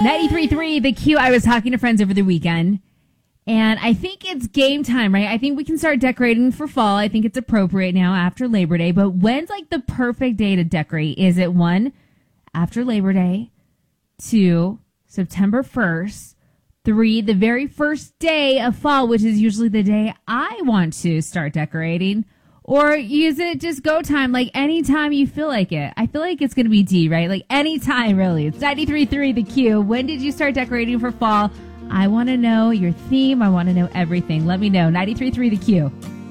93.3 The Q. I was talking to friends over the weekend, and I think it's game time, right? I think we can start decorating for fall. I think it's appropriate now after Labor Day. But when's like the perfect day to decorate? Is it 1, after Labor Day, 2, September 1st, 3, the very first day of fall, which is usually the day I want to start decorating? Or use it just go time, like anytime you feel like it? I feel like it's going to be D, right? Like anytime, really. It's 93.3 The Q. When did you start decorating for fall? I want to know your theme. I want to know everything. Let me know. 93.3 The Q.